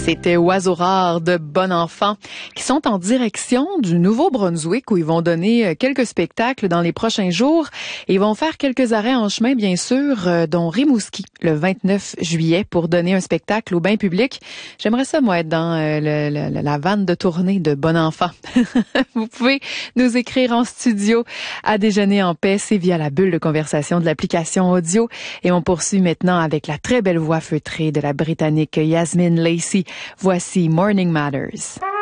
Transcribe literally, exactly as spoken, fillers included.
C'était Oiseaux rares de Bon Enfant qui sont en direction du Nouveau-Brunswick où ils vont donner quelques spectacles dans les prochains jours et ils vont faire quelques arrêts en chemin bien sûr dont Rimouski le vingt-neuf juillet pour donner un spectacle au bain public. J'aimerais ça moi être dans euh, le, le, la vanne de tournée de Bon Enfant. Vous pouvez nous écrire en studio à Déjeuner en paix, c'est via la bulle de conversation de l'application audio et on poursuit maintenant avec la très belle voix feutrée de la Britannique Yasmin Lacey. Voici Morning Matters.